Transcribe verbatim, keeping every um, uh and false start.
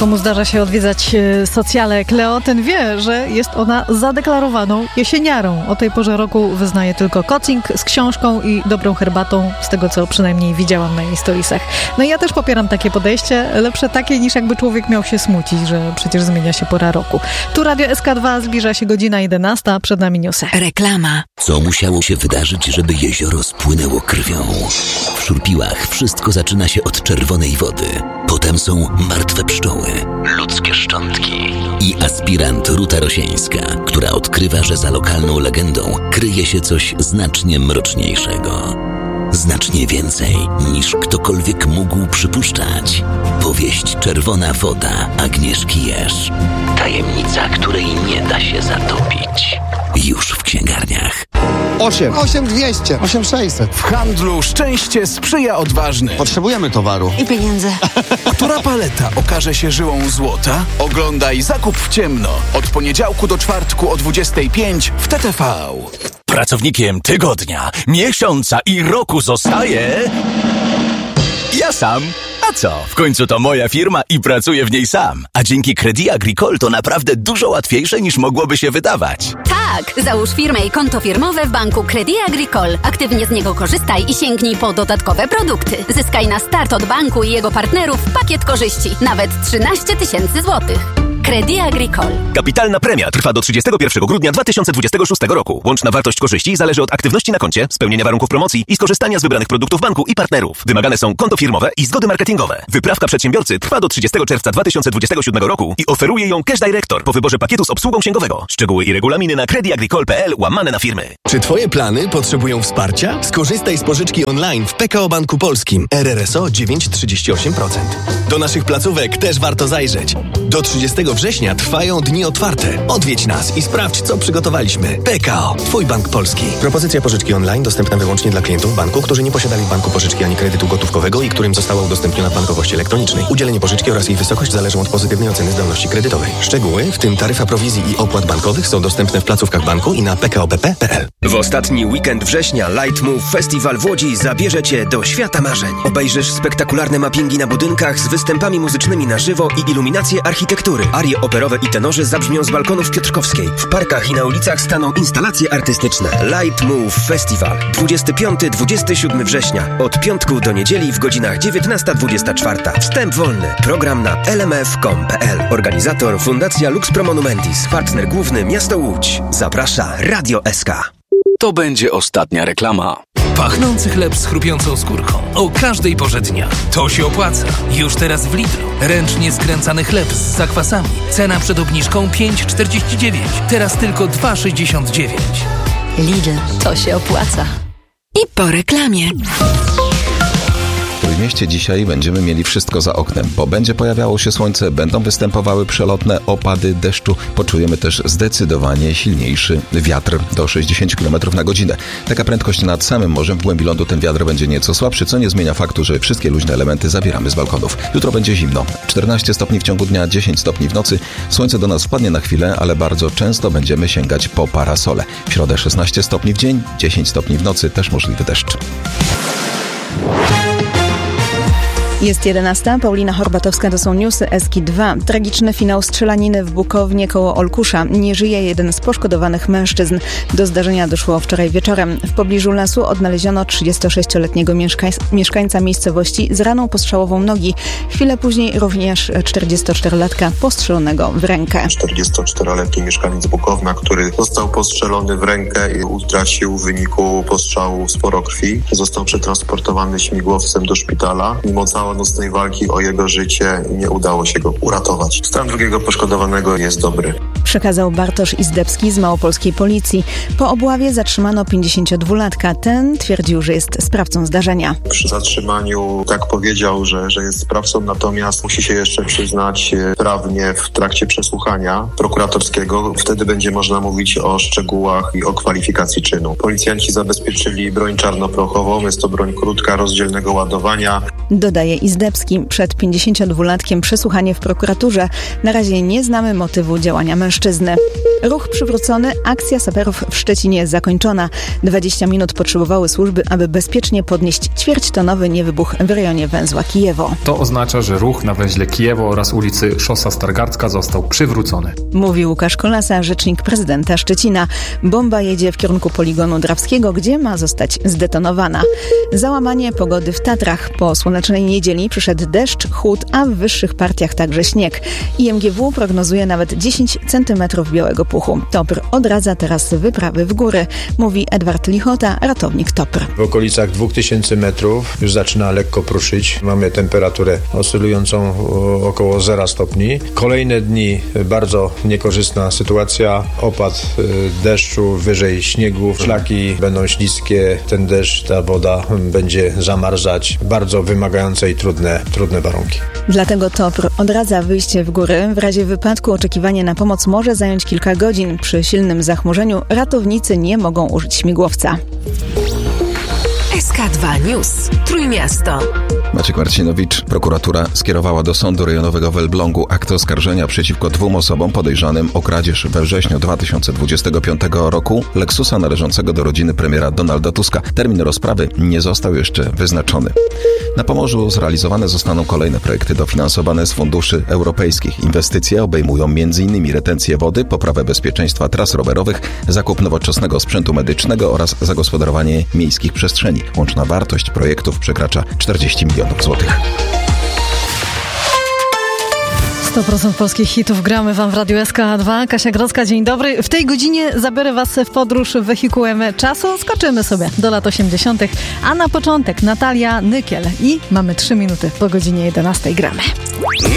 komu zdarza się odwiedzać socjale Cleo, ten wie, że jest ona zadeklarowaną jesieniarą. O tej porze roku wyznaje tylko kocing z książką i dobrą herbatą, z tego co przynajmniej widziałam na jej storiesach. No i ja też popieram takie podejście, lepsze takie niż jakby człowiek miał się smucić, że przecież zmienia się pora roku. Tu Radio S K dwa, zbliża się godzina jedenasta, przed nami newsy. Reklama. Co musiało się wydarzyć, żeby jezioro spłynęło krwią? W Szurpiłach wszystko zaczyna się od czerwonej wody. Potem są martwe pszczoły, ludzkie szczątki i aspirant Ruta Rosieńska, która odkrywa, że za lokalną legendą kryje się coś znacznie mroczniejszego. Znacznie więcej niż ktokolwiek mógł przypuszczać. Powieść Czerwona woda Agnieszki Jerz. Tajemnica, której nie da się zatopić. Już w księgarniach. osiem. osiem dwieście. osiem sześćset. W handlu szczęście sprzyja odważnym. Potrzebujemy towaru. I pieniędzy. Która paleta okaże się żyłą złota? Oglądaj Zakup w ciemno. Od poniedziałku do czwartku o dwudziestej piątej w T T V. Pracownikiem tygodnia, miesiąca i roku zostaje... ja sam. A co? W końcu to moja firma i pracuję w niej sam. A dzięki Crédit Agricole to naprawdę dużo łatwiejsze niż mogłoby się wydawać. Tak! Załóż firmę i konto firmowe w banku Crédit Agricole. Aktywnie z niego korzystaj i sięgnij po dodatkowe produkty. Zyskaj na start od banku i jego partnerów pakiet korzyści. Nawet trzynaście tysięcy złotych. Crédit Agricole. Kapitalna premia trwa do trzydziestego pierwszego grudnia dwa tysiące dwudziestego szóstego roku. Łączna wartość korzyści zależy od aktywności na koncie, spełnienia warunków promocji i skorzystania z wybranych produktów banku i partnerów. Wymagane są konto firmowe i zgody marketingowe. Wyprawka przedsiębiorcy trwa do trzydziestego czerwca dwa tysiące dwudziestego siódmego roku i oferuje ją Cash Director po wyborze pakietu z obsługą księgowego. Szczegóły i regulaminy na creditagricole.pl łamane na firmy. Czy twoje plany potrzebują wsparcia? Skorzystaj z pożyczki online w P K O Banku Polskim. R R S O dziewięć przecinek trzydzieści osiem procent. Do naszych placówek też warto zajrzeć. Do trzydziestego września trwają dni otwarte. Odwiedź nas i sprawdź, co przygotowaliśmy. P K O. Twój bank polski. Propozycja pożyczki online dostępna wyłącznie dla klientów banku, którzy nie posiadali w banku pożyczki ani kredytu gotówkowego i którym została udostępniona w bankowości elektronicznej. Udzielenie pożyczki oraz jej wysokość zależą od pozytywnej oceny zdolności kredytowej. Szczegóły, w tym taryfa prowizji i opłat bankowych, są dostępne w placówkach banku i na p k o b p kropka p l. W ostatni weekend września Light Move Festival w Łodzi zabierze Cię do świata marzeń. Obejrzysz spektakularne mappingi na budynkach z występami muzycznymi na żywo i iluminacje architektury. Arie operowe i tenorzy zabrzmią z balkonów Piotrkowskiej. W parkach i na ulicach staną instalacje artystyczne. Light Move Festival. dwudziestego piątego do dwudziestego siódmego września. Od piątku do niedzieli w godzinach dziewiętnasta dwudziesta czwarta. Wstęp wolny. Program na l m f kropka com kropka p l. Organizator Fundacja Lux Pro Monumentis. Partner główny Miasto Łódź. Zaprasza Radio S K. To będzie ostatnia reklama. Pachnący chleb z chrupiącą skórką. O każdej porze dnia. To się opłaca. Już teraz w Lidlu. Ręcznie skręcany chleb z zakwasami. Cena przed obniżką pięć czterdzieści dziewięć. Teraz tylko dwa sześćdziesiąt dziewięć. Lidl. To się opłaca. I po reklamie. W Trójmieście dzisiaj będziemy mieli wszystko za oknem, bo będzie pojawiało się słońce, będą występowały przelotne opady deszczu, poczujemy też zdecydowanie silniejszy wiatr do sześćdziesiąt kilometrów na godzinę. Taka prędkość nad samym morzem, w głębi lądu ten wiatr będzie nieco słabszy, co nie zmienia faktu, że wszystkie luźne elementy zabieramy z balkonów. Jutro będzie zimno, czternaście stopni w ciągu dnia, dziesięć stopni w nocy. Słońce do nas wpadnie na chwilę, ale bardzo często będziemy sięgać po parasole. W środę szesnaście stopni w dzień, dziesięć stopni w nocy, też możliwy deszcz. Jest jedenasta, Paulina Horbatowska, to są newsy S K dwa. Tragiczny finał strzelaniny w Bukownie koło Olkusza. Nie żyje jeden z poszkodowanych mężczyzn. Do zdarzenia doszło wczoraj wieczorem. W pobliżu lasu odnaleziono trzydziestosześcioletniego mieszkań- mieszkańca miejscowości z raną postrzałową nogi. Chwilę później również czterdziestoczterolatka postrzelonego w rękę. czterdziestoczteroletni mieszkaniec Bukowna, który został postrzelony w rękę i utracił w wyniku postrzału sporo krwi. Został przetransportowany śmigłowcem do szpitala. Mimo całej nocnej walki o jego życie nie udało się go uratować. Stan drugiego poszkodowanego jest dobry. Przekazał Bartosz Izdebski z małopolskiej policji. Po obławie zatrzymano pięćdziesięciodwulatka. Ten twierdził, że jest sprawcą zdarzenia. Przy zatrzymaniu tak powiedział, że, że jest sprawcą, natomiast musi się jeszcze przyznać prawnie w trakcie przesłuchania prokuratorskiego. Wtedy będzie można mówić o szczegółach i o kwalifikacji czynu. Policjanci zabezpieczyli broń czarnoprochową. Jest to broń krótka, rozdzielnego ładowania. dodaje Izdebski. Przed pięćdziesięciodwulatkiem przesłuchanie w prokuraturze. Na razie nie znamy motywu działania mężczyzny. Ruch przywrócony, akcja saperów w Szczecinie zakończona. dwadzieścia minut potrzebowały służby, aby bezpiecznie podnieść ćwierćtonowy niewybuch w rejonie węzła Kijewo. To oznacza, że ruch na węźle Kijewo oraz ulicy Szosa Stargardzka został przywrócony. Mówi Łukasz Kolasa, rzecznik prezydenta Szczecina. Bomba jedzie w kierunku poligonu Drawskiego, gdzie ma zostać zdetonowana. Załamanie pogody w Tatrach. Po słonecznej niedzieli przyszedł deszcz, chłód, a w wyższych partiach także śnieg. I M G W prognozuje nawet dziesięć centymetrów białego puchu. Topr odradza teraz wyprawy w góry, mówi Edward Lichota, ratownik Topr. W okolicach dwóch tysięcy metrów już zaczyna lekko pruszyć. Mamy temperaturę oscylującą około zera stopni. Kolejne dni bardzo niekorzystna sytuacja. Opad deszczu, wyżej śniegu, szlaki będą śliskie. Ten deszcz, ta woda będzie zamarzać. Bardzo wymagające i trudne, trudne warunki. Dlatego Topr odradza wyjście w góry. W razie wypadku oczekiwanie na pomoc może zająć kilka godzin. Przy silnym zachmurzeniu ratownicy nie mogą użyć śmigłowca. S K dwa News. Trójmiasto. Maciek Marcinowicz. Prokuratura skierowała do Sądu Rejonowego w Elblągu akt oskarżenia przeciwko dwóm osobom podejrzanym o kradzież we wrześniu dwa tysiące dwudziestego piątego roku Lexusa należącego do rodziny premiera Donalda Tuska. Termin rozprawy nie został jeszcze wyznaczony. Na Pomorzu zrealizowane zostaną kolejne projekty dofinansowane z funduszy europejskich. Inwestycje obejmują m in retencję wody, poprawę bezpieczeństwa tras rowerowych, zakup nowoczesnego sprzętu medycznego oraz zagospodarowanie miejskich przestrzeni. Łączna wartość projektów przekracza czterdzieści milionów złotych. sto procent polskich hitów gramy wam w Radiu S K dwa. Kasia Grodzka, dzień dobry. W tej godzinie zabiorę was w podróż wehikułem czasu. Skoczymy sobie do lat osiemdziesiątych. A na początek Natalia Nykiel. I mamy trzy minuty po godzinie jedenastej gramy.